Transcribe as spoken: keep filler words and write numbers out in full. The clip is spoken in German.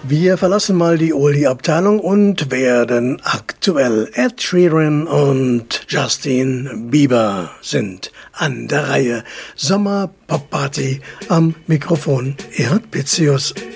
Wir verlassen mal die Oldie-Abteilung und werden aktuell. Ed Sheeran und Justin Bieber sind an der Reihe. Sommer-Pop-Party am Mikrofon. Erhard Pitzius.